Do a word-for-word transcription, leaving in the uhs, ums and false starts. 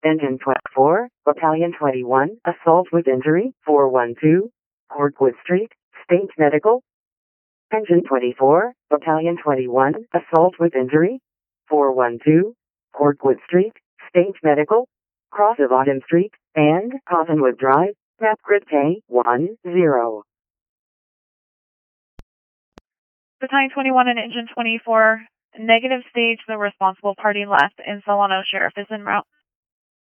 Engine twenty-four, Battalion twenty-one, assault with injury, four one two, Corkwood Street, State Medical. Engine twenty-four, Battalion twenty-one, assault with injury, four one two, Corkwood Street, State Medical, cross of Autumn Street, and Cottonwood Drive, map grid K one zero. Battalion twenty-one and Engine twenty-four, negative stage, the responsible party left, and Solano Sheriff is en route.